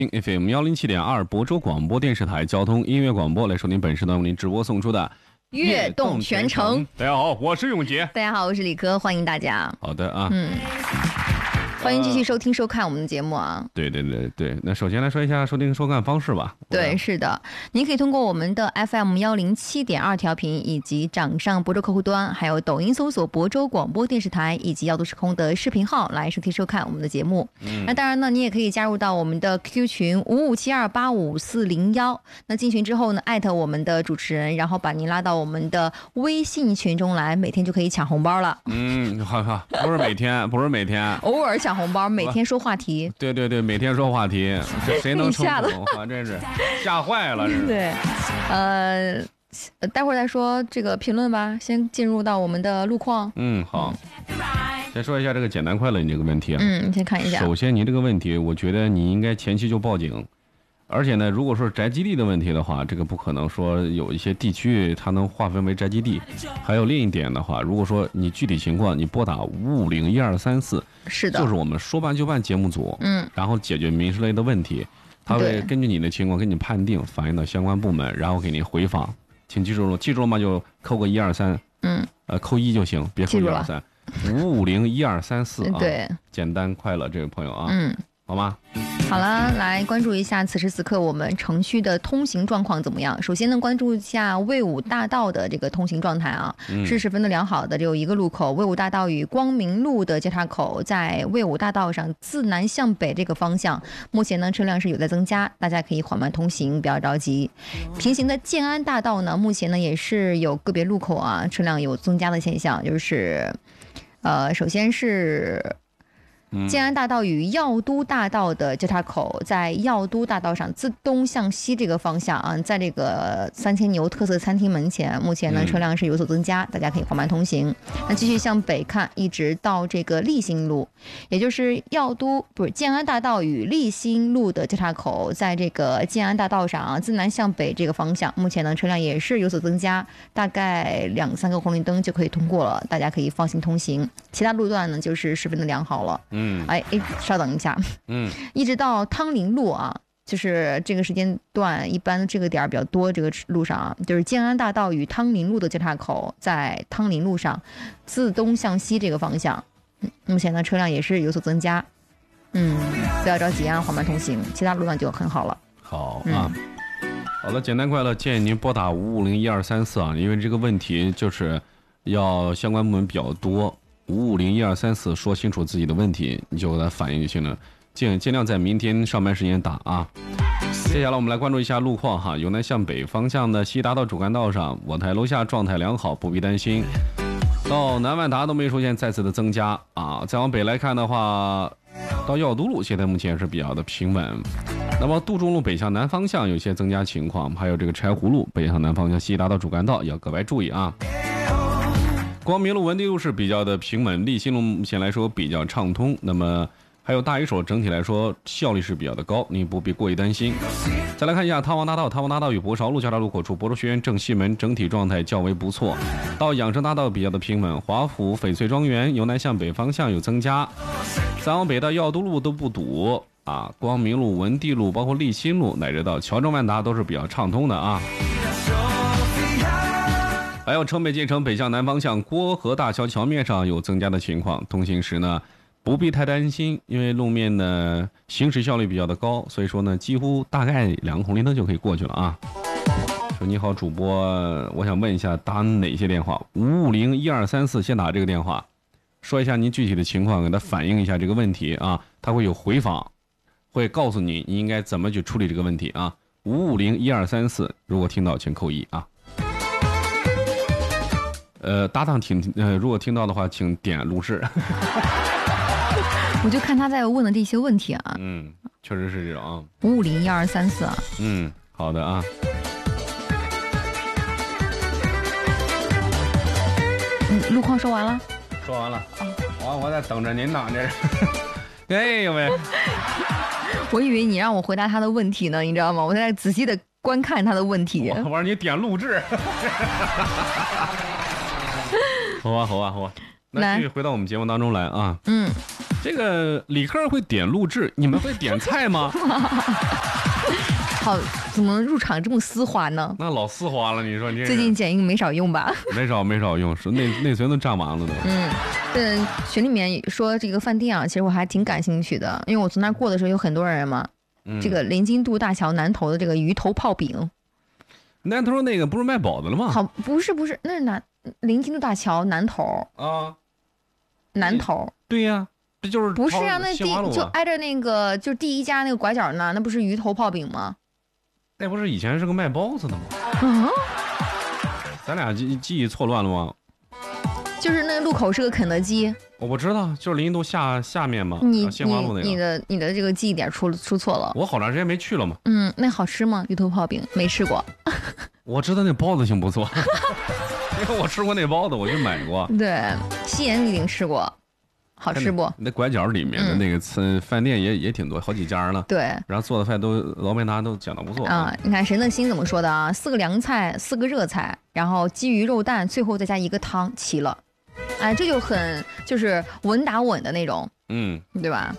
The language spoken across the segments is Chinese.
FM 107.2亳州广播电视台交通音乐广播，来收听本时段为您直播送出的悦动全程。 大家好，我是永杰。 大家好，我是李科，欢迎大家。 好的啊， 欢迎继续收听收看我们的节目啊。 对，那首先来说一下收听收看方式吧。 对，是的，您可以通过我们的 FM 107.2调频，以及掌上亳州客户端，还有抖音搜索亳州广播电视台，以及耀都时空的视频号来收听收看我们的节目。那当然呢，你也可以加入到我们的 QQ 群5572855401。那进群之后呢，艾特我们的主持人，然后把您拉到我们的微信群中来，每天就可以抢红包了。 好，不是每天， 偶尔抢红包，每天说话题。 对，每天说话题，这谁能承受？真是吓坏了， 对，待会儿再说这个评论吧，先进入到我们的路况。 好，先说一下这个简单快乐你这个问题啊。 你先看一下。 首先，你这个问题，我觉得你应该前期就报警。而且呢，如果说是宅基地的问题的话，这个不可能说有一些地区它能划分为宅基地。还有另一点的话，如果说你具体情况，你拨打5501234， 是的， 就是我们说办就办节目组，然后解决民事类的问题，他会根据你的情况给你判定，反映到相关部门，然后给你回访。请记住了吗？就扣个123，扣1就行，别扣123。5501234啊， 对， 简单快乐这位朋友啊，好吗？ 好了，来关注一下此时此刻我们城区的通行状况怎么样。首先呢，关注一下魏武大道的这个通行状态啊，是十分的良好的，只有一个路口，魏武大道与光明路的交叉口，在魏武大道上自南向北这个方向，目前呢车辆是有在增加，大家可以缓慢通行，不要着急。平行的建安大道呢，目前呢也是有个别路口啊车辆有增加的现象，就是首先是建安大道与耀都大道的交叉口，在耀都大道上自东向西这个方向啊，在这个3000牛特色餐厅门前，目前呢车辆是有所增加，大家可以缓慢通行。那继续向北看，一直到这个立新路，也就是建安大道与立新路的交叉口，在这个建安大道上啊，自南向北这个方向，目前呢车辆也是有所增加，大概2-3个红绿灯就可以通过了，大家可以放心通行。其他路段呢就是十分的良好了。稍等一下，一直到汤林路啊，就是这个时间段一般这个点比较多，这个路上啊，就是建安大道与汤林路的交叉口，在汤林路上自东向西这个方向，目前呢车辆也是有所增加，不要着急啊，缓慢通行，其他路段就很好了。 好啊，好了，简单快乐，建议您拨打5501234啊，因为这个问题就是要相关部门比较多。5501234，说清楚自己的问题，你就给他反映就行了。尽量在明天上班时间打啊。接下来我们来关注一下路况哈，由南向北方向的西达到主干道上，我台楼下状态良好，不必担心。到南万达都没出现再次的增加啊。再往北来看的话，到耀都路现在目前是比较的平稳。那么杜仲路北向南方向有些增加情况，还有这个柴湖路北向南方向西达到主干道要格外注意啊。光明路、文地路是比较的平稳，立新路目前来说比较畅通。那么还有大一手，整体来说效率是比较的高，您不必过于担心。再来看一下汤王大道与博韶路交叉路口处，博州学院正西门整体状态较为不错。到养生大道比较的平稳，华府翡翠庄园由南向北方向有增加。再往北到耀都路都不堵啊，光明路、文地路包括立新路乃至到乔正万达都是比较畅通的啊。还有城北进城北向南方向郭河大桥桥面上有增加的情况，通行时呢不必太担心，因为路面呢行驶效率比较的高，所以说呢几乎大概2个红绿灯就可以过去了啊。说你好主播，我想问一下打哪些电话？5501234，先打这个电话，说一下您具体的情况，给他反映一下这个问题啊，他会有回访，会告诉你应该怎么去处理这个问题啊。5501234，如果听到请扣1啊。搭档如果听到的话，请点录制。 我就看他在问的这些问题啊。 确实是这种啊。 5501234啊。 好的啊。 路况说完了。 说完了啊，我在等着您呢，这是。哎呦喂！ 我以为你让我回答他的问题呢，你知道吗？我在仔细的观看他的问题。 我让你点录制。好吧，那继续回到我们节目当中来啊。 这个李克会点录制，你们会点菜吗？ 好，怎么入场这么丝滑呢？ 那老丝滑了，你说你最近剪映没少用吧？ 没少用，是内存都占完了都。 群里面说这个饭店啊，其实我还挺感兴趣的，因为我从那儿过的时候有很多人嘛。这个临津渡大桥南头的这个鱼头泡饼， 南头那个不是卖饱的了吗？ 好，不是，那是临津渡大桥南头啊， 南头。 对呀。这就是不是啊？那就挨着那个，就第一家那个拐角那不是鱼头泡饼吗？ 那不是以前是个卖包子的吗？咱俩记忆错乱了吗？ 就是那个路口是个肯德基。 我不知道，就是临潼下面嘛。新华路那个。你的这个记忆点出错了。 我好长时间没去了嘛。 那好吃吗？鱼头泡饼没吃过。 我知道那包子挺不错，因为我吃过那包子，我就买过。 对，西岩一定吃过。好吃不？ 那拐角里面的那个饭店也挺多，好几家呢。 对， 然后做的饭老板娘都讲的不错啊。你看神的心怎么说的啊？4个凉菜，4个热菜，然后鸡鱼肉蛋，最后再加1个汤，齐了。哎，这就是稳打稳的那种，对吧？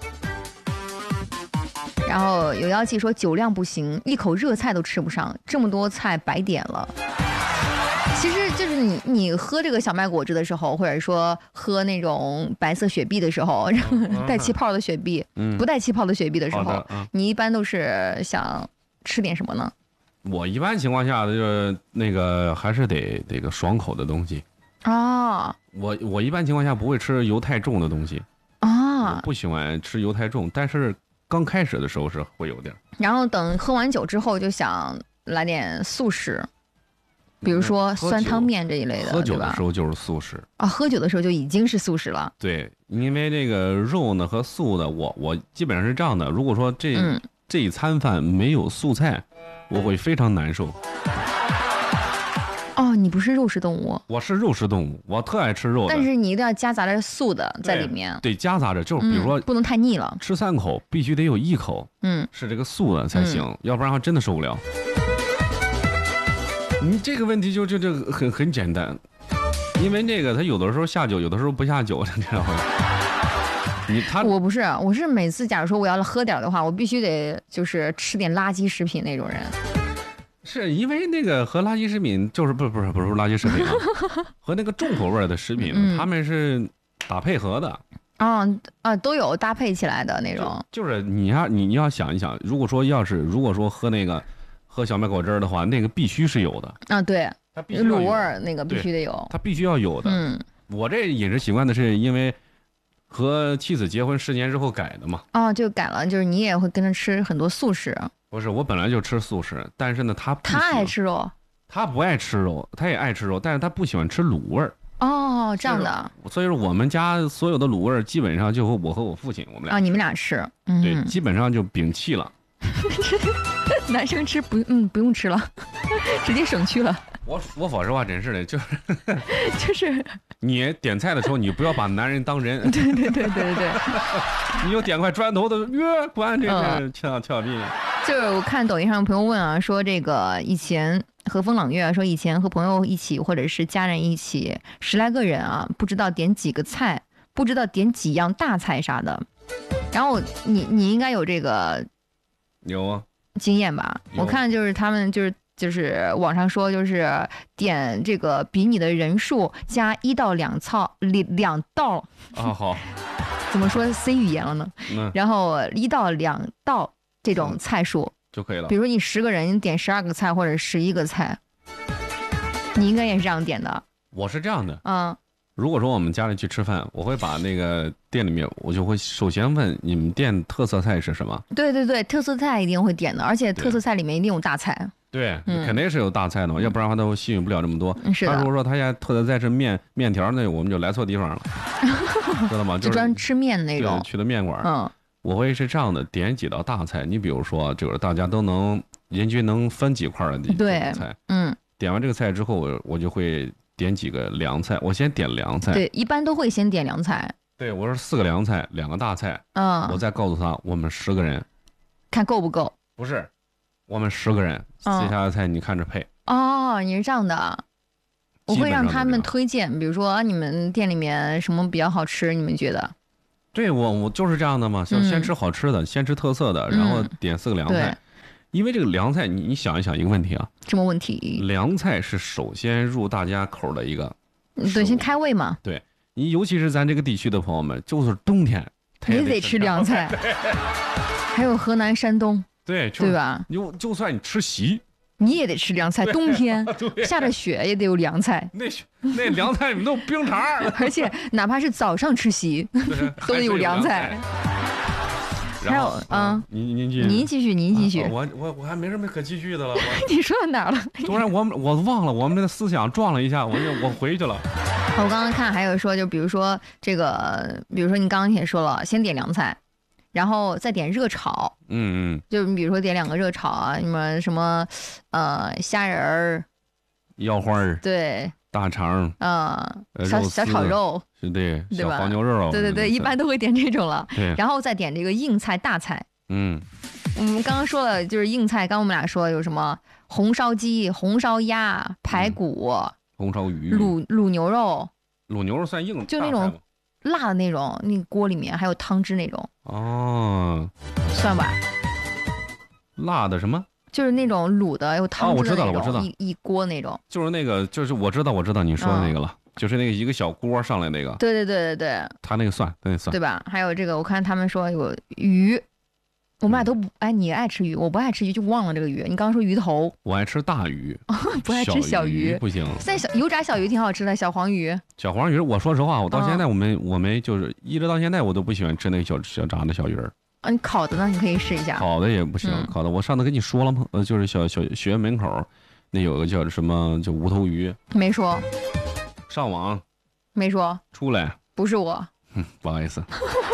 然后有妖气说酒量不行，一口热菜都吃不上，这么多菜白点了。其实就是你喝这个小麦果汁的时候，或者说喝那种白色雪碧的时候，然后带气泡的雪碧，不带气泡的雪碧的时候，你一般都是想吃点什么呢？ 我一般情况下就是那个还是得这个爽口的东西啊。 我一般情况下不会吃油太重的东西啊，我不喜欢吃油太重，但是刚开始的时候是会有点。 然后等喝完酒之后，就想来点素食。比如说酸汤面这一类的， 喝酒的时候就是素食啊，喝酒的时候就已经是素食了。 对，因为这个肉呢和素的，我基本上是这样的。如果说这一餐饭没有素菜，我会非常难受。 哦，你不是肉食动物？ 我是肉食动物，我特爱吃肉的。 但是你一定要夹杂着素的在里面。 对，夹杂着，就是比如说不能太腻了， 吃3口必须得有1口，是这个素的才行，要不然真的受不了。你这个问题就很简单，因为这个他有的时候下酒，有的时候不下酒，这样会。我不是，我是每次假如说我要喝点的话，我必须得就是吃点垃圾食品那种人。 是因为那个和垃圾食品就是不是垃圾食品啊，和那个重口味的食品，他们是打配合的。 都有搭配起来的那种。 就是你要想一想，如果说喝小麦果汁的话，那个必须是有的啊，对，卤味那个必须得有， 它必须要有的。我这饮食习惯的是因为和妻子结婚10年之后改的嘛。 就改了，就是你也会跟着吃很多素食。 不是，我本来就吃素食，但是呢，他爱吃肉， 他不爱吃肉，他也爱吃肉，但是他不喜欢吃卤味儿。 哦，这样的。 所以说我们家所有的卤味儿基本上就我和我父亲我们俩。 你们俩吃。 对，基本上就摒弃了。 男生吃不用吃了，直接省去了。 我说实话，真是的， 就是你点菜的时候，你不要把男人当人。 对。 你有点块砖头的，关这个俏逼。 就是我看抖音上有朋友问啊，说这个以前和风朗月说以前和朋友一起或者是家人一起10来个人啊，不知道点几个菜，不知道点几样大菜啥的。然后你应该有这个。 有啊， 经验吧？我看就是他们就是网上说就是点这个比你的人数加1到2道啊，好， 怎么说 C 语言了呢？然后1到2道这种菜数就可以了。 比如你10个人，你点12个菜或者11个菜，你应该也是这样点的。 我是这样的，如果说我们家里去吃饭，我会把那个店里面，我就会首先问你们店特色菜是什么？ 对，特色菜一定会点的，而且特色菜里面一定有大菜。 对，肯定是有大菜的嘛，要不然的话都吸引不了这么多。他如果说他家特色菜是面条，那我们就来错地方了，知道吗？ 就专吃面那种。 去的面馆。我会是这样的，点几道大菜，你比如说就是大家都能人均能分几块的菜。点完这个菜之后，我就会点几个凉菜，我先点凉菜。 对，一般都会先点凉菜。 对，我说4个凉菜，2个大菜。我再告诉他，我们10个人， 看够不够？ 不是，我们10个人，接下来的菜你看着配。 你是这样的。我会让他们推荐，比如说你们店里面什么比较好吃，你们觉得？ 对我就是这样的嘛，先吃好吃的，先吃特色的，然后点4个凉菜。因为这个凉菜，你想一想一个问题啊， 什么问题？ 凉菜是首先入大家口的一个， 对，先开胃嘛。 对，你尤其是咱这个地区的朋友们，就是冬天也得吃凉菜，还有河南、山东， 对吧？ 就算你吃席。 你也得吃凉菜，冬天下着雪也得有凉菜。 那凉菜里面都有冰碴而且哪怕是早上吃席，都得有凉菜。还有您继续。 我还没什么可继续的了。 你说到哪儿了？ 突然我忘了，我们的思想撞了一下，我回去了。 我刚刚看还有说，就比如说这个，比如说你刚刚也说了，先点凉菜。然后再点热炒，就你比如说点2个热炒啊，什么虾仁儿、 腰花儿， 对， 大肠， 小炒肉， 对，小黄牛肉， 对，一般都会点这种了。 对， 然后再点这个硬菜、大菜。我们刚刚说了，就是硬菜，刚我们俩说有什么红烧鸡、红烧鸭、排骨、 红烧鱼、 卤牛肉。 卤牛肉算硬， 就那种辣的那种，那个锅里面还有汤汁那种。算吧。 辣的什么？ 就是那种卤的有汤汁的那种， 我知道， 一锅那种。 就是那个，就是我知道你说的那个了，就是那个一个小锅上来那个。 对。 他那个算， 对吧？还有这个，我看他们说有鱼，我们俩都不你爱吃鱼，我不爱吃鱼，就忘了这个鱼。你刚刚说鱼头， 我爱吃大鱼， 不爱吃小鱼， 不行。 现在油炸小鱼挺好吃的，小黄鱼。 小黄鱼，我说实话，我到现在我没就是一直到现在我都不喜欢吃那个小炸的小鱼儿。 你烤的呢？你可以试一下。 烤的也不行，烤的我上次跟你说了吗？就是小学院门口那有个叫什么叫无头鱼。 没说。 上网。 没说。 出来。 不是我。 不好意思。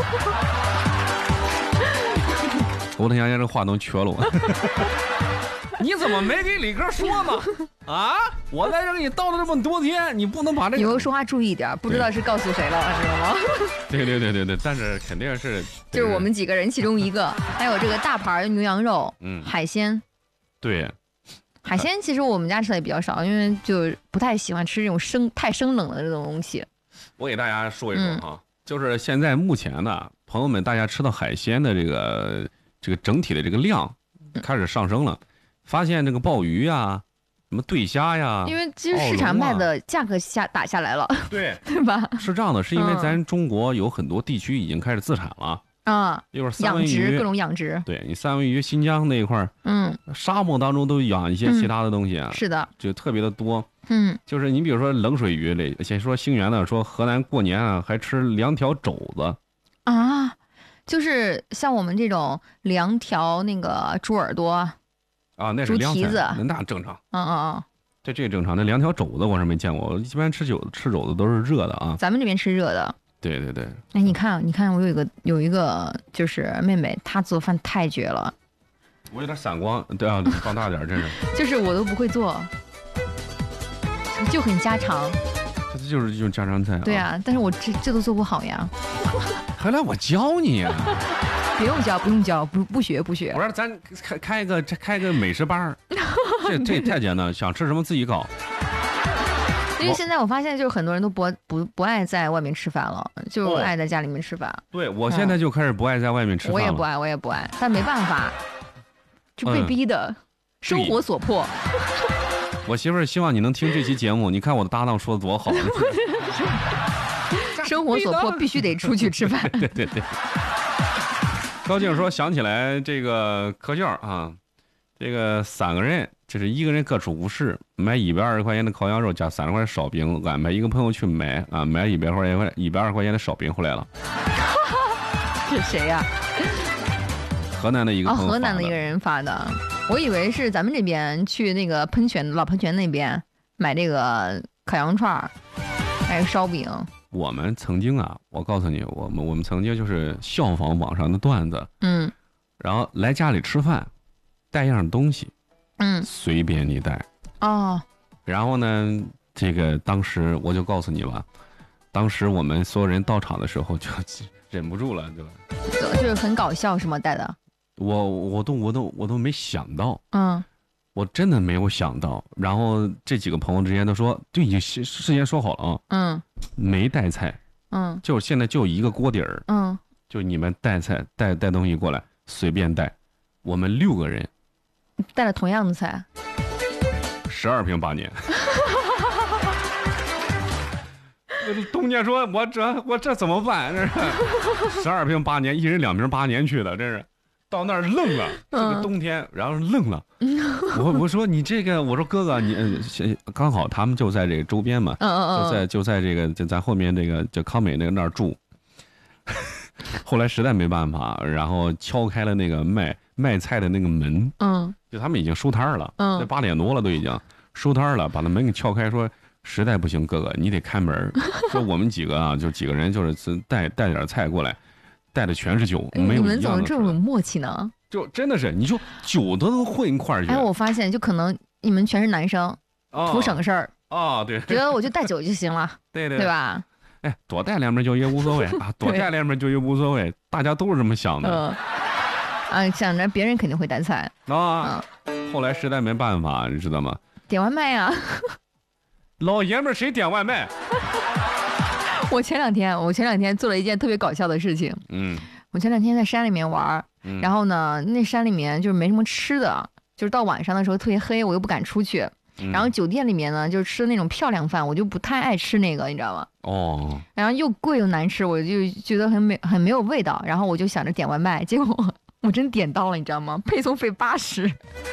我都想想这话筒缺了我。你怎么没给李哥说呢？啊！我在这给你倒了这么多天，你不能把这个。 以后说话注意点，不知道是告诉谁了，知道吗？ 对，但是肯定是。 就是我们几个人其中一个，还有这个大盘牛羊肉，海鲜。 对。 海鲜其实我们家吃的也比较少，因为就不太喜欢吃这种太生冷的这种东西。 我给大家说一说哈，就是现在目前呢，朋友们大家吃到海鲜的这个整体的这个量开始上升了。发现这个鲍鱼呀，什么对虾呀， 因为其实市场卖的价格打下来了， 对吧？ 是这样的，是因为咱中国有很多地区已经开始自产了一会儿三文鱼各种养殖， 对你三文鱼新疆那一块沙漠当中都养一些其他的东西是的， 就特别的多。就是你比如说冷水鱼类，先说兴源的，说河南过年还吃2条肘子啊，就是像我们这种2条那个猪耳朵。 那是凉菜，那正常。这正常。那2条肘子我是没见过，我一般吃肘子都是热的啊。 咱们这边吃热的。 对。 哎，你看，我有一个就是妹妹，她做饭太绝了。 我有点散光，对啊，放大点，真是。 就是我都不会做，就很家常。 这就是家常菜。 对啊，但是我这都做不好呀。 还来我教你呀？ 不用教，不学。不是， 咱开个美食班这太简单，想吃什么自己搞。 因为现在我发现，就是很多人都不爱在外面吃饭了，就爱在家里面吃饭。 对，我现在就开始不爱在外面吃饭了。 我也不爱，但没办法，就被逼的，生活所迫。 我媳妇儿希望你能听这期节目，你看我的搭档说的多好。 生活所迫，必须得出去吃饭。 对。高静说想起来这个科教啊，这个3个人，就是1个人各处无事，买120块钱的烤羊肉加30块烧饼，安排一个朋友去买120块钱的烧饼回来了。 这谁呀？ 河南的一个朋友河南的一个人发的，我以为是咱们这边去那个老喷泉那边买这个烤羊串，还有烧饼。 我们曾经我告诉你，我们曾经就是效仿网上的段子，然后来家里吃饭，带样东西，随便你带然后呢，这个当时我就告诉你吧，当时我们所有人到场的时候就忍不住了，对吧？ 就是很搞笑，是吗？带的？ 我都没想到，我真的没有想到。然后这几个朋友之间都说，就已经事先说好了没带菜，就现在就一个锅底儿， 就你们带菜带东西过来，随便带，我们6个人带了同样的菜 ，12瓶8年。东家说：“我这怎么办？这是12瓶8年，一人2瓶8年去的，真是到那儿愣了。这个冬天，然后愣了。我说你这个，我说哥哥，你刚好他们就在这个周边嘛，就在这个就在后面这个就康美那儿住。后来实在没办法，然后敲开了那个卖菜的那个门，就他们已经收摊了，这8点多了都已经收摊了，把那门给撬开说。”实在不行，哥哥，你得开门。说我们几个啊，就几个人，就是带点菜过来，带的全是酒，没有一样的。 你们怎么这么有默契呢？ 就真的是，你说酒都能混一块儿去。 哎，我发现就可能你们全是男生，图省事儿啊，对， 觉得我就带酒就行了，对吧？ 哎，多带2瓶酒也无所谓啊，多带2瓶酒也无所谓，大家都是这么想的。 想着别人肯定会带菜啊。后来实在没办法，你知道吗？ 点外卖呀。 老爷们儿谁点外卖？ 我前两天做了一件特别搞笑的事情。我前2天在山里面玩，然后呢，那山里面就是没什么吃的，就是到晚上的时候特别黑，我又不敢出去。然后酒店里面呢，就是吃那种漂亮饭，我就不太爱吃那个，你知道吗？然后又贵又难吃，我就觉得很没有味道。然后我就想着点外卖，结果我真点到了，你知道吗？配送费80。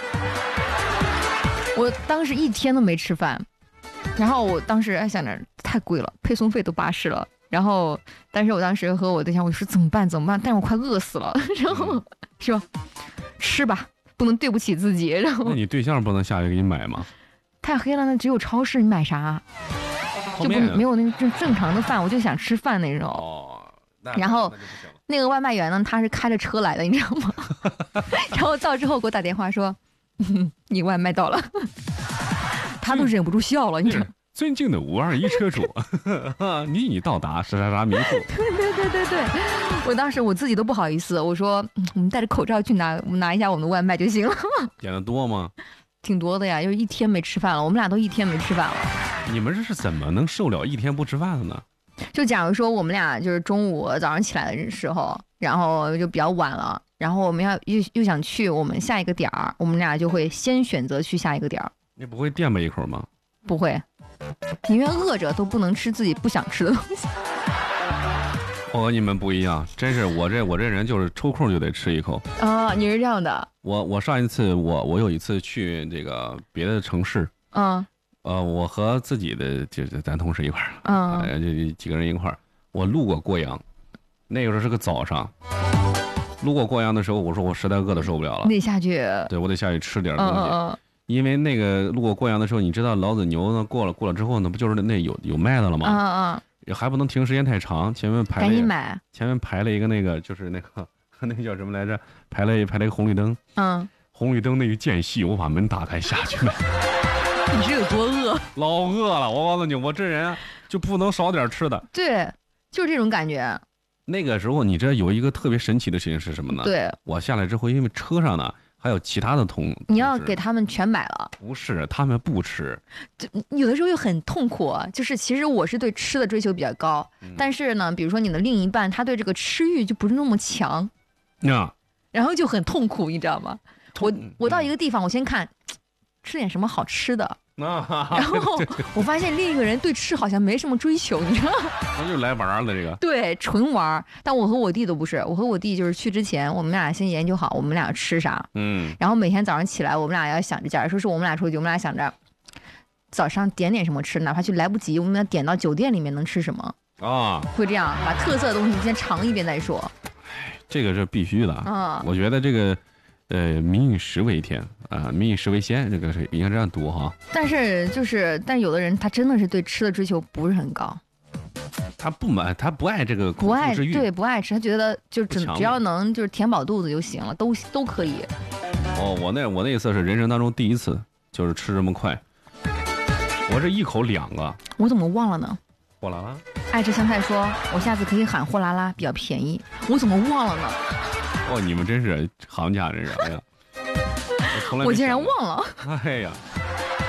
我当时1天都没吃饭。然后我当时想着太贵了，配送费都80了。然后，但是我当时和我对象我就说怎么办？但是我快饿死了。然后说吃吧，不能对不起自己。然后那你对象不能下去给你买吗？ 太黑了，那只有超市，你买啥？就没有那正常的饭，我就想吃饭那种。然后那个外卖员呢，他是开着车来的，你知道吗？然后到之后给我打电话说，你外卖到了。他都忍不住笑了，你知道？ 尊敬的521车主，你已到达啥民宿。 对，我当时我自己都不好意思，我说我们戴着口罩去拿一下我们的外卖就行了。 点的多吗？ 挺多的呀，就是1天没吃饭了，我们俩都1天没吃饭了。 你们这是怎么能受了1天不吃饭的呢？ 就假如说我们俩就是中午早上起来的时候，然后就比较晚了，然后我们又想去我们下一个点儿，我们俩就会先选择去下一个点儿。 你不会垫吧一口吗？ 不会，宁愿饿着都不能吃自己不想吃的东西。 我和你们不一样，真是我这人就是抽空就得吃一口啊！你是这样的？ 我上一次我有一次去这个别的城市，我和自己的就是咱同事一块儿，就几个人一块儿，我路过过阳，那个时候是个早上，路过过阳的时候，我说我实在饿得受不了了， 得下去， 对我得下去吃点东西。因为那个路过过阳的时候，你知道老子牛呢过了之后呢，不就是那有卖的了吗？还不能停时间太长，前面排了，赶紧买。前面排了一个那个就是那个叫什么来着？排了一个红绿灯。红绿灯那个间隙，我把门打开下去了。 你是有多饿？ 老饿了，我告诉你，我这人就不能少点吃的。 对，就是这种感觉。 那个时候，你知道有一个特别神奇的事情是什么呢？ 对， 我下来之后，因为车上呢。还有其他的你要给他们全买了？ 不是，他们不吃。 有的时候又很痛苦，就是其实我是对吃的追求比较高，但是呢，比如说你的另一半他对这个吃欲就不是那么强，然后就很痛苦，你知道吗？我到一个地方，我先看吃点什么好吃的。然后我发现另一个人对吃好像没什么追求，你知道吗？ 那就来玩了这个。 对，纯玩。但我和我弟都不是，我和我弟就是去之前，我们俩先研究好我们俩吃啥。然后每天早上起来，我们俩要想着，假如说是我们俩出去，我们俩想着早上点什么吃，哪怕去来不及，我们要点到酒店里面能吃什么会这样把特色的东西先尝一遍再说。 这个是必须的我觉得这个。民以食为天啊，民以食为先，这个是应该这样读哈。 但有的人他真的是对吃的追求不是很高， 他不爱这个口腹之欲， 对，不爱吃，他觉得就只要能就是填饱肚子就行了，都可以。 我那一次是人生当中第一次，就是吃这么快，我这一口2个， 我怎么忘了呢？ 货拉拉， 爱吃香菜说，我下次可以喊货拉拉，比较便宜，我怎么忘了呢？ 你们真是行家，真是！哎呀， 我竟然忘了！ 哎呀，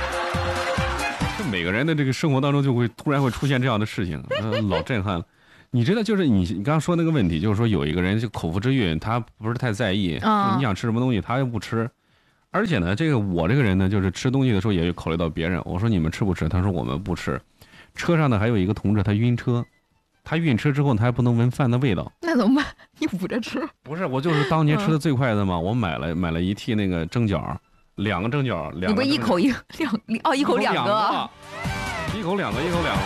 这每个人的这个生活当中就会突然会出现这样的事情，老震撼了。 你知道，就是你刚刚说那个问题，就是说有一个人就口腹之欲，他不是太在意，你想吃什么东西他又不吃，而且呢，我这个人呢，就是吃东西的时候也有考虑到别人。我说你们吃不吃？他说我们不吃。车上呢还有一个同志，他晕车，他晕车之后他还不能闻饭的味道， 那怎么办？你捂着吃？ 不是，我就是当年吃的最快的嘛，我买了一屉那个蒸饺，2个蒸饺， 你不是一口2个？ 一口2个，一口2个。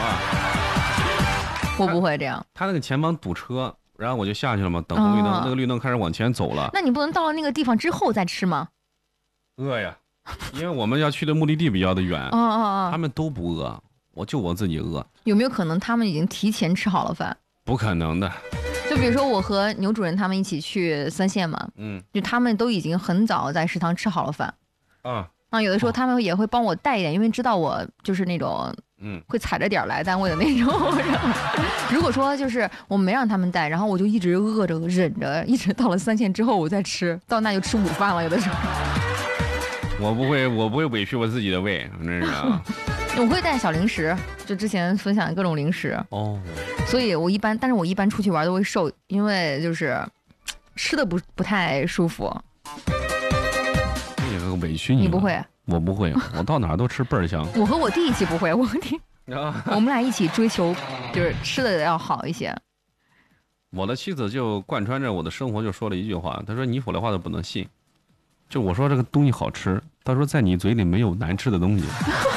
我不会这样。 他那个前方堵车，然后我就下去了嘛，等红绿灯，那个绿灯开始往前走了。 那你不能到了那个地方之后再吃吗？ 饿呀，因为我们要去的目的地比较的远。他们都不饿，我自己饿。有没有可能他们已经提前吃好了饭？ 不可能的。 就比如说我和牛主任他们一起去3线嘛，就他们都已经很早在食堂吃好了饭。有的时候他们也会帮我带一点，因为知道我就是那种会踩着点来单位的那种。如果说就是我没让他们带，然后我就一直饿着忍着，一直到了3线之后我再吃，到那就吃午饭了。有的时候我不会委屈我自己的胃，真是啊。 我会带小零食，就之前分享的各种零食。所以但是我一般出去玩都会瘦，因为就是吃的不太舒服。 你个委屈你？ 你不会？ 我不会，我到哪儿都吃倍儿香。 我和我弟一起不会，我们俩一起追求就是吃的要好一些。 我的妻子就贯穿着我的生活，就说了一句话，她说你说的话都不能信。就我说这个东西好吃，她说在你嘴里没有难吃的东西。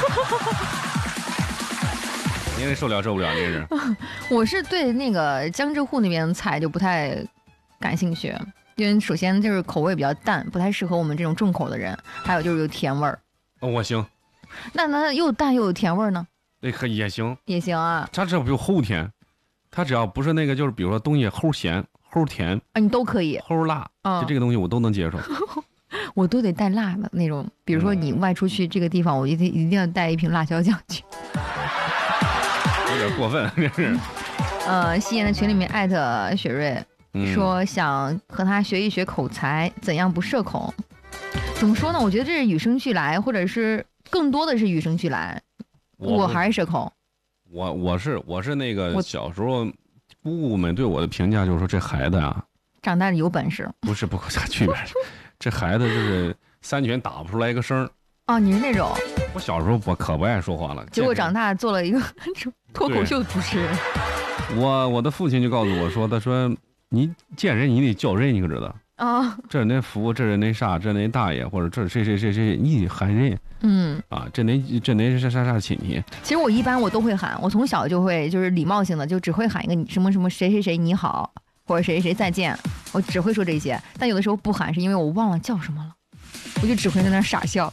因为受不了，这是。 我是对那个江浙沪那边的菜就不太感兴趣，因为首先就是口味比较淡，不太适合我们这种重口的人，还有就是有甜味儿。 我行。 那又淡又有甜味儿呢？ 那也行。 也行啊。 它只要不有齁甜，它只要不是那个就是比如说东西齁咸、齁甜你都可以。 齁辣，就这个东西我都能接受。 我都得带辣的那种，比如说你外出去这个地方，我一定要带一瓶辣椒酱去。 有点过分，这是。 西妍的群里面艾特雪瑞，说想和他学一学口才，怎样不社恐？怎么说呢？我觉得这是与生俱来，或者是更多的是与生俱来。我还是社恐。 我是那个小时候，姑姑们对我的评价就是说这孩子啊， 长大有本事。不啥区别？这孩子就是3拳打不出来一个声。 你是那种？ 我小时候我可不爱说话了， 结果长大做了一个脱口秀主持人。 我的父亲就告诉我说，他说你见人你得叫人，你可知道？这是那福，这是那啥，这那大爷，或者这是谁，你得喊人。这那啥亲戚。 其实我一般我都会喊，我从小就会就是礼貌性的，就只会喊一个什么什么谁你好，或者谁再见，我只会说这些。但有的时候不喊是因为我忘了叫什么了，我就只会在那傻笑。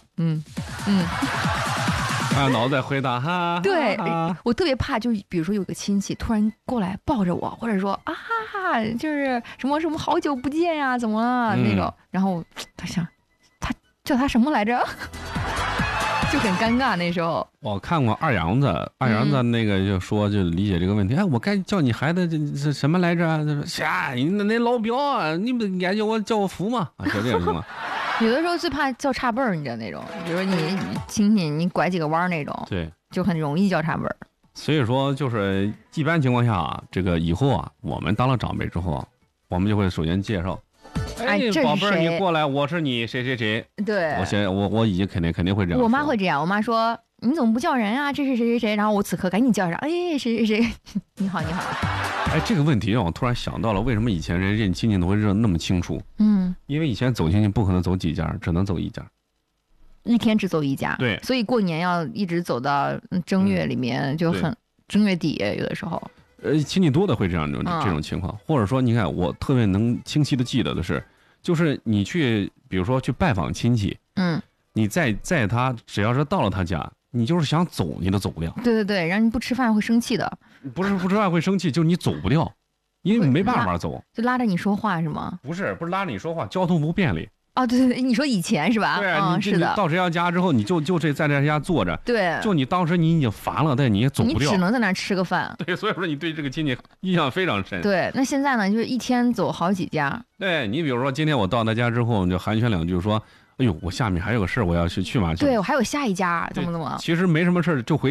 脑袋回答哈。 对，我特别怕，就是比如说有个亲戚突然过来抱着我，或者说就是什么好久不见呀，怎么了那种，然后他想他叫他什么来着，就很尴尬那时候。 我看过二杨子那个就理解这个问题。我该叫你孩子这什么来着？他说啥？你那老表啊，你不该叫我福吗？就这样行吗？ 有的时候最怕叫差辈儿，你知道那种，比如说你亲戚你拐几个弯那种， 对， 就很容易叫差辈儿。 所以说，就是一般情况下这个以后我们当了长辈之后我们就会首先介绍，宝贝儿，你过来，我是你谁。 对， 我已经肯定会这样。 我妈会这样，我妈说你怎么不叫人啊？这是谁？然后我此刻赶紧叫上，谁？你好。 这个问题让我突然想到了，为什么以前人认亲戚都会认那么清楚？因为以前走亲戚不可能走几家，只能走一家， 一天只走一家。 对， 所以过年要一直走到正月里面，就很正月底有的时候。 亲戚多的会这样这种情况，或者说你看我特别能清晰的记得的是，就是你去比如说去拜访亲戚，你在他只要是到了他家，你就是想走你都走不了。 对，然后你不吃饭会生气的。 不是不吃饭会生气，就是你走不掉，因为你没办法走， 就拉着你说话是吗？ 不是拉着你说话，交通不便利。 对，你说以前是吧？ 对啊， 是的。 你到谁家之后，你就在这家坐着， 对， 就你当时你已经烦了，但你也走不掉， 你只能在那吃个饭。 对，所以说你对这个亲戚印象非常深。 对，那现在呢，就是一天走好几家。 对，你比如说今天我到他家之后，就寒暄两句说，哎呦，我下面还有个事我要去嘛。 对，我还有下一家，怎么。 其实没什么事就回家，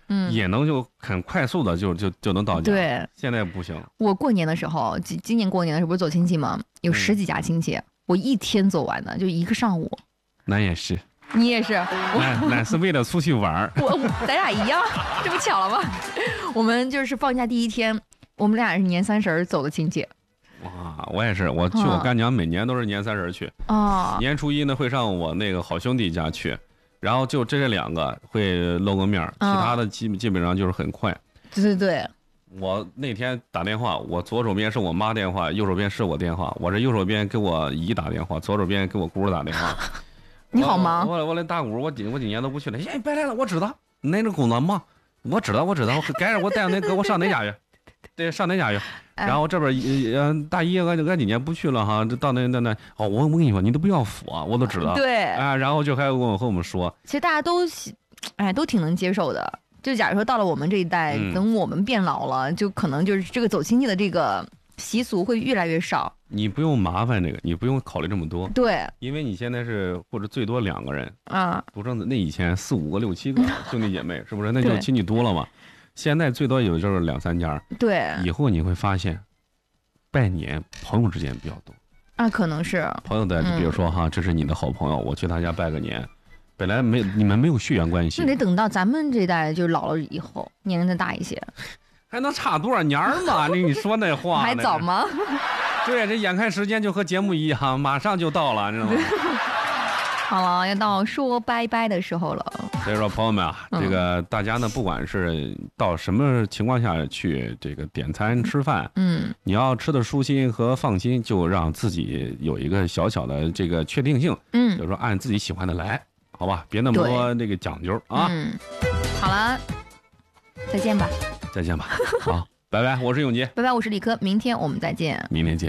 也能就很快速的就能到家。 对， 现在不行。 我过年的时候，今年过年的时候不是走亲戚吗？有10几家亲戚，我一天走完的，就一个上午。 那也是。 你也是， 那是为了出去玩咱俩一样，这不巧了吗？我们就是放假第一天，我们俩是年30走的亲戚。 哇，我也是，我去我干娘每年都是年30去。年初1呢会上我那个好兄弟家去，然后就这2个会露个面，其他的基本上就是很快。 对。 我那天打电话，我左手边是我妈电话，右手边是我电话，我这右手边给我姨打电话，左手边给我姑打电话。 你好忙， 我那大姑，我几年都不去了。哎，别来了，我知道，那个工作忙，我知道，改日我带那个我上哪家去，对，上哪家去。然后这边大姨，俺今年不去了哈，到那我跟你说，你都不要扶啊，我都知道。 对， 然后就还和我们说， 其实大家都挺能接受的。就假如说到了我们这一代，等我们变老了，就可能就是这个走亲戚的这个习俗会越来越少。 你不用麻烦这个，你不用考虑这么多。 对， 因为你现在是或者最多2个人独生子，那以前4、5个、6、7个兄弟姐妹，是不是？那就亲戚多了嘛。现在最多有就是2、3家。 对， 以后你会发现，拜年朋友之间比较多。 可能是朋友的，比如说哈，这是你的好朋友，我去他家拜个年，本来你们没有血缘关系， 那得等到咱们这一代就老了以后，年龄再大一些。 还能差多少年嘛？你说那话还早吗？ 对，这眼看时间就和节目一样，马上就到了，你知道吗？ 好了，要到说拜拜的时候了。 所以说，朋友们啊，这个大家呢，不管是到什么情况下去这个点餐吃饭，你要吃的舒心和放心，就让自己有一个小小的这个确定性，就是说按自己喜欢的来，好吧？别那么多那个讲究啊。 好了，再见吧。 再见吧，好，拜拜，我是永杰， 拜拜，我是李科，明天我们再见， 明天见。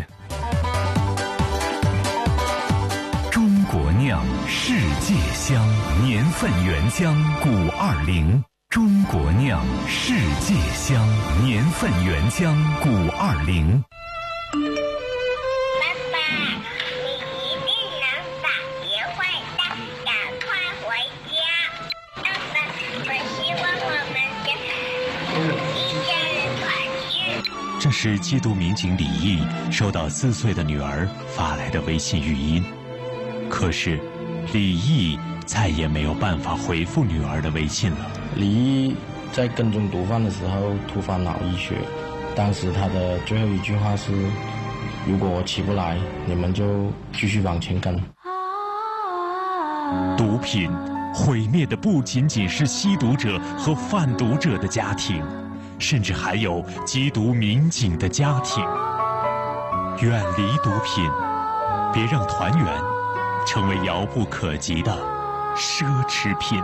中国酿世界香，年份原浆古20。中国酿世界香，年份原浆古20。这是缉毒民警李毅收到4岁的女儿发来的微信语音，可是李毅再也没有办法回复女儿的微信了。 李毅在跟踪毒贩的时候突发脑溢血，当时他的最后一句话是：如果我起不来，你们就继续往前跟。 毒品毁灭的不仅仅是吸毒者和贩毒者的家庭，甚至还有缉毒民警的家庭。远离毒品，别让团圆成为遥不可及的奢侈品。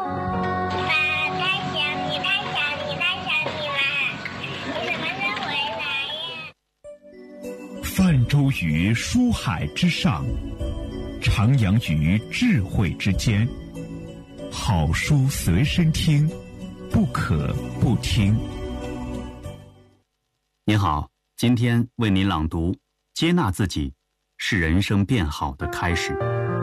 泛舟于书海之上，徜徉于智慧之间。好书随身听，不可不听。 您好，今天为您朗读《接纳自己是人生变好的开始》。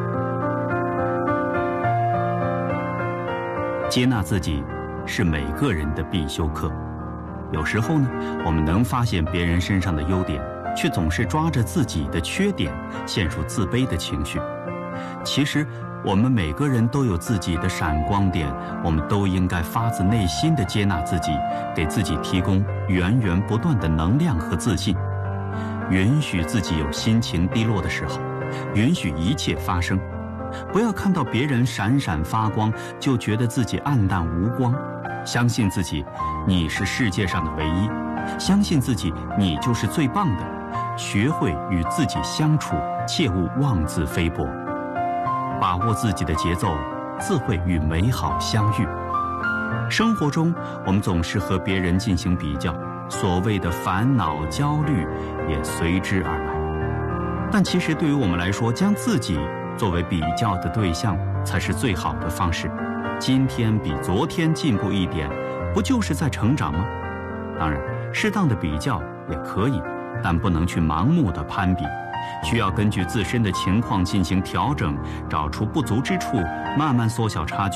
接纳自己是每个人的必修课。有时候呢，我们能发现别人身上的优点，却总是抓着自己的缺点，陷入自卑的情绪。其实我们每个人都有自己的闪光点，我们都应该发自内心地接纳自己，给自己提供源源不断的能量和自信。允许自己有心情低落的时候，允许一切发生。不要看到别人闪闪发光，就觉得自己黯淡无光。相信自己，你是世界上的唯一。相信自己，你就是最棒的。学会与自己相处，切勿妄自菲薄。把握自己的节奏，自会与美好相遇。生活中，我们总是和别人进行比较，所谓的烦恼、焦虑也随之而来。但其实对于我们来说，将自己作为比较的对象，才是最好的方式。今天比昨天进步一点，不就是在成长吗？当然，适当的比较也可以，但不能去盲目的攀比。需要根据自身的情况进行调整，找出不足之处，慢慢缩小差距，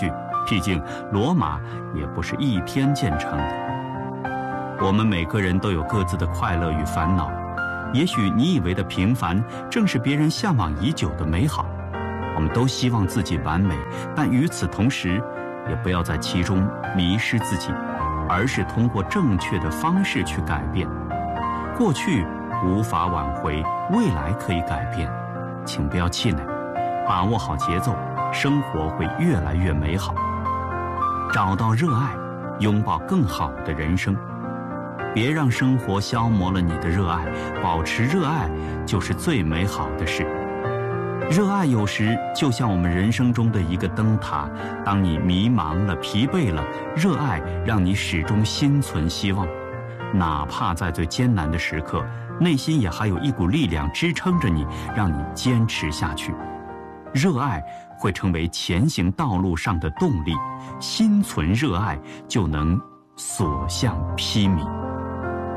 毕竟罗马也不是一天建成的。我们每个人都有各自的快乐与烦恼，也许你以为的平凡，正是别人向往已久的美好。我们都希望自己完美，但与此同时，也不要在其中迷失自己，而是通过正确的方式去改变。过去无法挽回，未来可以改变，请不要气馁，把握好节奏，生活会越来越美好。找到热爱，拥抱更好的人生。别让生活消磨了你的热爱，保持热爱就是最美好的事。热爱有时就像我们人生中的一个灯塔，当你迷茫了、疲惫了，热爱让你始终心存希望，哪怕在最艰难的时刻，内心也还有一股力量支撑着你，让你坚持下去。热爱会成为前行道路上的动力，心存热爱就能所向披靡。